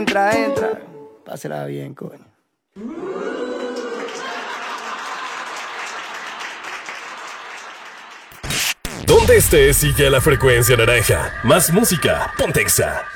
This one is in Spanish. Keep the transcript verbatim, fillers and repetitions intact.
entra, entra. Pásela bien, coño. Donde estés, sigue a la frecuencia naranja. Más música, Pontexa.